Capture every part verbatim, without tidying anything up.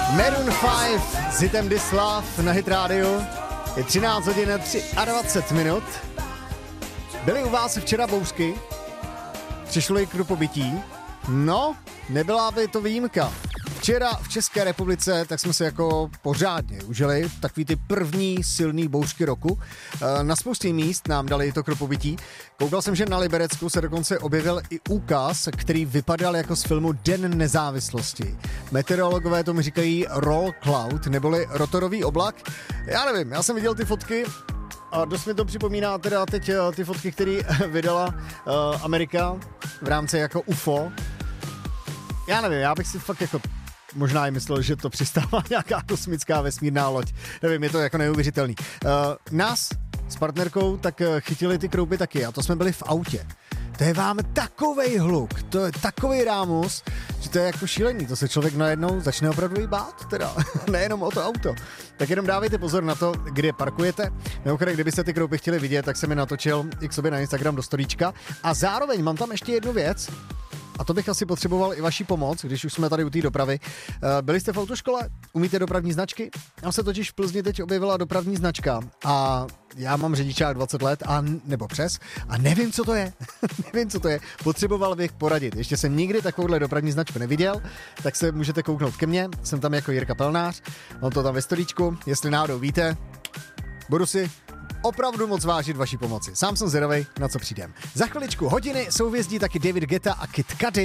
Maroon pět s hitem This Love na Hit Radio. Je třináct hodin dvacet tři minut. Byly u vás včera bouřky? Přišlo k dopobytí? No, nebyla by to výjimka. Včera v České republice tak jsme se jako pořádně užili takový ty první silný bouřky roku. Na spoustě míst nám dali to kropobytí. Koukal jsem, že na Liberecku se dokonce objevil i úkaz, který vypadal jako z filmu Den nezávislosti. Meteorologové tomu říkají roll cloud, neboli rotorový oblak. Já nevím, já jsem viděl ty fotky a dost mi to připomíná teda teď ty fotky, které vydala uh, Amerika v rámci jako U F O. Já nevím, já bych si fakt jako možná i myslel, že to přistává nějaká kosmická vesmírná loď. Nevím, je to jako neuvěřitelný. Uh, nás s partnerkou tak chytili ty kroupy taky a to jsme byli v autě. To je vám takovej hluk, to je takovej rámus, že to je jako šílený. To se člověk najednou začne opravdu i bát, teda nejenom o to auto. Tak jenom dávejte pozor na to, kde parkujete. Mimochodem, kdybyste ty kroupy chtěli vidět, tak jsem mi natočil i k sobě na Instagram do storíčka. A zároveň mám tam ještě jednu věc, a to bych asi potřeboval i vaši pomoc, když už jsme tady u té dopravy. Byli jste v autoškole? Umíte dopravní značky? Já se totiž v Plzni teď objevila dopravní značka a já mám řidičák dvacet let, a, nebo přes, a nevím, co to je. nevím, co to je. Potřeboval bych poradit. Ještě jsem nikdy takovouhle dopravní značku neviděl, tak se můžete kouknout ke mně. Jsem tam jako Jirka Pelnář, mám to tam ve storíčku. Jestli náhodou víte, budu si opravdu moc vážit vaší pomoci. Sám jsem zvědavej, na co přijdem. Za chviličku hodiny souvězdí taky David Guetta a Kid Cudi.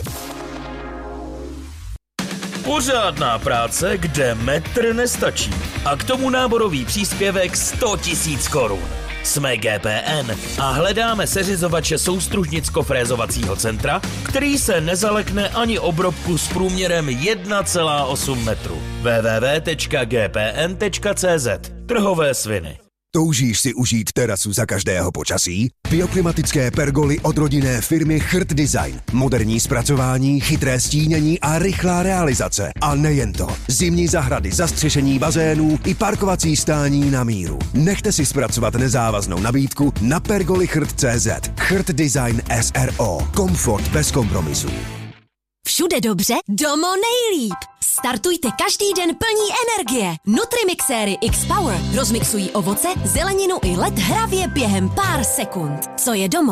Pořádná práce, kde metr nestačí. A k tomu náborový příspěvek sto tisíc korun. Jsme G P N a hledáme seřizovače soustružnicko-frézovacího centra, který se nezalekne ani obrobku s průměrem jedna celá osm metru. w w w tečka g p n tečka c z. Trhové sviny. Toužíš si užít terasu za každého počasí? Bioklimatické pergoly od rodinné firmy Chrt Design. Moderní zpracování, chytré stínění a rychlá realizace. A nejen to. Zimní zahrady, zastřešení bazénů i parkovací stání na míru. Nechte si zpracovat nezávaznou nabídku na pergoly chrt tečka c z. Chrt Design S R O. Komfort bez kompromisů. Všude dobře, domo nejlíp. Startujte každý den plní energie. Nutrimixéry X-Power rozmixují ovoce, zeleninu i led hravě během pár sekund. Co je domo?